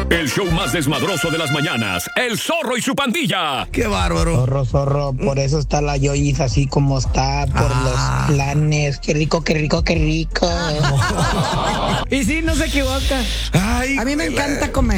El show más desmadroso de las mañanas. El Zorro y su pandilla. ¡Qué bárbaro! Zorro, por eso está la Yoyis así como está, por los planes. Qué rico, qué rico, qué rico. Y sí, no se equivoca. Ay, A mí me encanta comer.